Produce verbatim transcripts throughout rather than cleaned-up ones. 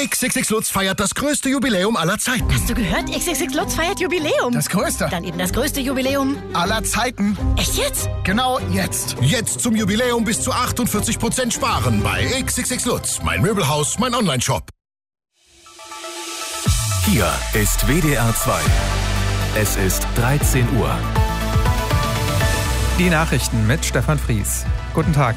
X X X Lutz feiert das größte Jubiläum aller Zeiten. Hast du gehört? X X X Lutz feiert Jubiläum. Das größte. Dann eben das größte Jubiläum aller Zeiten. Echt jetzt? Genau jetzt. Jetzt zum Jubiläum bis zu achtundvierzig Prozent sparen bei X X X Lutz. Mein Möbelhaus, mein Onlineshop. Hier ist W D R zwei. Es ist dreizehn Uhr. Die Nachrichten mit Stefan Fries. Guten Tag.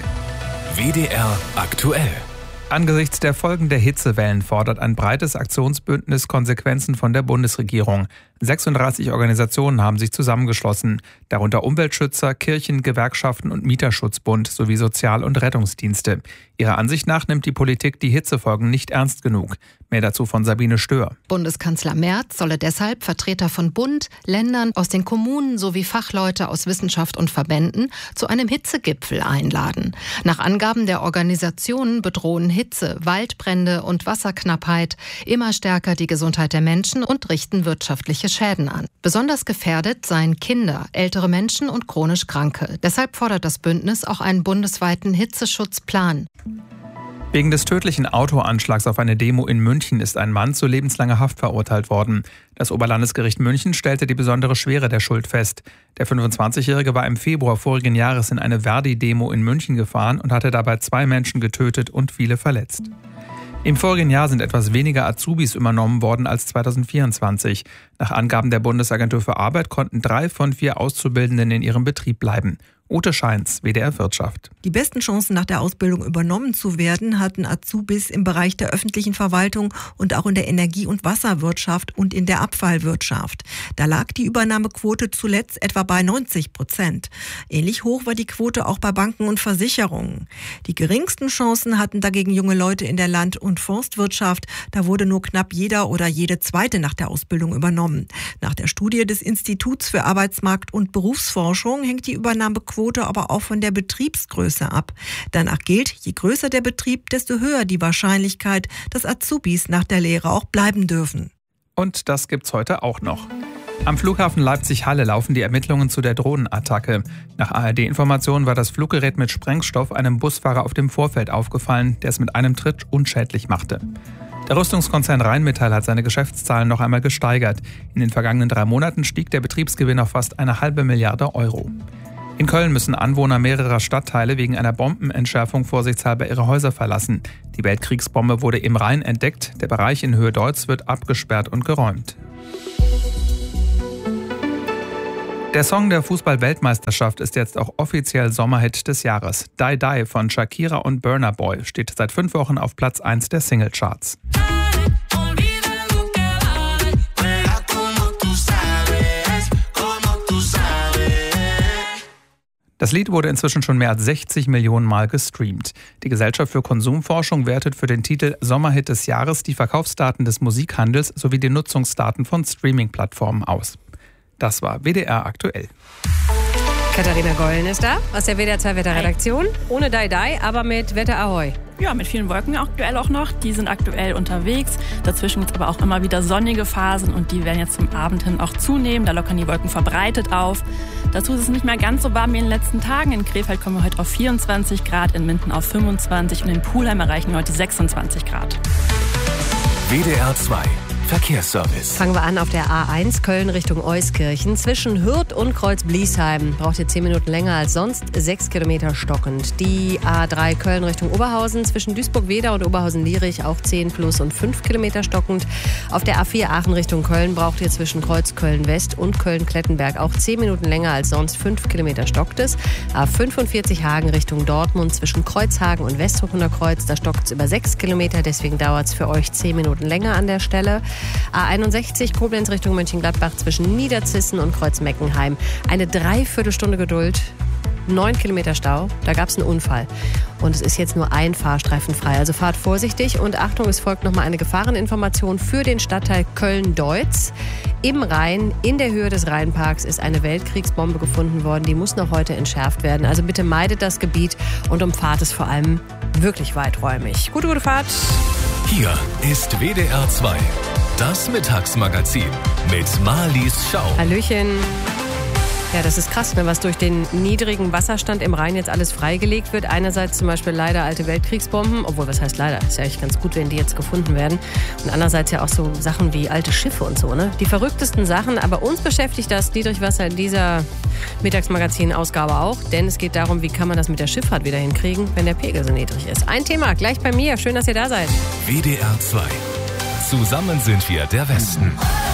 W D R aktuell. Angesichts der Folgen der Hitzewellen fordert ein breites Aktionsbündnis Konsequenzen von der Bundesregierung. sechsunddreißig Organisationen haben sich zusammengeschlossen, darunter Umweltschützer, Kirchen, Gewerkschaften und Mieterschutzbund sowie Sozial- und Rettungsdienste. Ihrer Ansicht nach nimmt die Politik die Hitzefolgen nicht ernst genug. Mehr dazu von Sabine Stör. Bundeskanzler Merz solle deshalb Vertreter von Bund, Ländern, aus den Kommunen sowie Fachleute aus Wissenschaft und Verbänden zu einem Hitzegipfel einladen. Nach Angaben der Organisationen bedrohen Hitze, Waldbrände und Wasserknappheit immer stärker die Gesundheit der Menschen und richten wirtschaftliche Schäden an. Besonders gefährdet seien Kinder, ältere Menschen und chronisch Kranke. Deshalb fordert das Bündnis auch einen bundesweiten Hitzeschutzplan. Wegen des tödlichen Autoanschlags auf eine Demo in München ist ein Mann zu lebenslanger Haft verurteilt worden. Das Oberlandesgericht München stellte die besondere Schwere der Schuld fest. Der fünfundzwanzigjährige war im Februar vorigen Jahres in eine Verdi-Demo in München gefahren und hatte dabei zwei Menschen getötet und viele verletzt. Im vorigen Jahr sind etwas weniger Azubis übernommen worden als zweitausendvierundzwanzig. Nach Angaben der Bundesagentur für Arbeit konnten drei von vier Auszubildenden in ihrem Betrieb bleiben. Ute Scheins, W D R Wirtschaft. Die besten Chancen, nach der Ausbildung übernommen zu werden, hatten Azubis im Bereich der öffentlichen Verwaltung und auch in der Energie- und Wasserwirtschaft und in der Abfallwirtschaft. Da lag die Übernahmequote zuletzt etwa bei neunzig Prozent. Ähnlich hoch war die Quote auch bei Banken und Versicherungen. Die geringsten Chancen hatten dagegen junge Leute in der Land- und Forstwirtschaft. Da wurde nur knapp jeder oder jede zweite nach der Ausbildung übernommen. Nach der Studie des Instituts für Arbeitsmarkt- und Berufsforschung hängt die Übernahmequote Quote aber auch von der Betriebsgröße ab. Danach gilt, je größer der Betrieb, desto höher die Wahrscheinlichkeit, dass Azubis nach der Lehre auch bleiben dürfen. Und das gibt's heute auch noch. Am Flughafen Leipzig-Halle laufen die Ermittlungen zu der Drohnenattacke. Nach A R D-Informationen war das Fluggerät mit Sprengstoff einem Busfahrer auf dem Vorfeld aufgefallen, der es mit einem Tritt unschädlich machte. Der Rüstungskonzern Rheinmetall hat seine Geschäftszahlen noch einmal gesteigert. In den vergangenen drei Monaten stieg der Betriebsgewinn auf fast eine halbe Milliarde Euro. In Köln müssen Anwohner mehrerer Stadtteile wegen einer Bombenentschärfung vorsichtshalber ihre Häuser verlassen. Die Weltkriegsbombe wurde im Rhein entdeckt. Der Bereich in Höhe Deutz wird abgesperrt und geräumt. Der Song der Fußball-Weltmeisterschaft ist jetzt auch offiziell Sommerhit des Jahres. Die Die von Shakira und Burna Boy steht seit fünf Wochen auf Platz eins der Singlecharts. Das Lied wurde inzwischen schon mehr als sechzig Millionen Mal gestreamt. Die Gesellschaft für Konsumforschung wertet für den Titel Sommerhit des Jahres die Verkaufsdaten des Musikhandels sowie die Nutzungsdaten von Streaming-Plattformen aus. Das war W D R aktuell. Katharina Gollen ist da aus der W D R zwei Wetterredaktion. Ohne Die Die, aber mit Wetter Ahoi. Ja, mit vielen Wolken aktuell auch noch. Die sind aktuell unterwegs. Dazwischen gibt es aber auch immer wieder sonnige Phasen und die werden jetzt zum Abend hin auch zunehmen. Da lockern die Wolken verbreitet auf. Dazu ist es nicht mehr ganz so warm wie in den letzten Tagen. In Krefeld kommen wir heute auf vierundzwanzig Grad, in Minden auf fünfundzwanzig und in Pulheim erreichen wir heute sechsundzwanzig Grad. W D R zwei Verkehrsservice. Fangen wir an auf der A eins Köln Richtung Euskirchen. Zwischen Hürth und Kreuz-Bliesheim braucht ihr zehn Minuten länger als sonst, sechs Kilometer stockend. Die A drei Köln Richtung Oberhausen zwischen Duisburg-Weder und Oberhausen-Lierich auch zehn plus und fünf Kilometer stockend. Auf der A vier Aachen Richtung Köln braucht ihr zwischen Kreuz Köln-West und Köln-Klettenberg auch zehn Minuten länger als sonst, fünf Kilometer stockt es. A fünfundvierzig Hagen Richtung Dortmund zwischen Kreuzhagen und Westruckener Kreuz, da stockt es über sechs Kilometer, deswegen dauert es für euch zehn Minuten länger an der Stelle. A einundsechzig Koblenz Richtung Mönchengladbach zwischen Niederzissen und Kreuzmeckenheim. Eine Dreiviertelstunde Geduld, neun Kilometer Stau. Da gab es einen Unfall. Und es ist jetzt nur ein Fahrstreifen frei. Also fahrt vorsichtig und Achtung, es folgt nochmal eine Gefahreninformation für den Stadtteil Köln-Deutz. Im Rhein, in der Höhe des Rheinparks, ist eine Weltkriegsbombe gefunden worden. Die muss noch heute entschärft werden. Also bitte meidet das Gebiet und umfahrt es vor allem wirklich weiträumig. Gute, gute Fahrt. Hier ist W D R zwei. Das Mittagsmagazin mit Marlies Schau. Hallöchen. Ja, das ist krass, ne, was durch den niedrigen Wasserstand im Rhein jetzt alles freigelegt wird. Einerseits zum Beispiel leider alte Weltkriegsbomben, obwohl, was heißt leider? Ist ja eigentlich ganz gut, wenn die jetzt gefunden werden. Und andererseits ja auch so Sachen wie alte Schiffe und so, ne? Die verrücktesten Sachen, aber uns beschäftigt das Niedrigwasser in dieser Mittagsmagazin-Ausgabe auch, denn es geht darum, wie kann man das mit der Schifffahrt wieder hinkriegen, wenn der Pegel so niedrig ist. Ein Thema, gleich bei mir. Schön, dass ihr da seid. W D R zwei. Zusammen sind wir der Westen.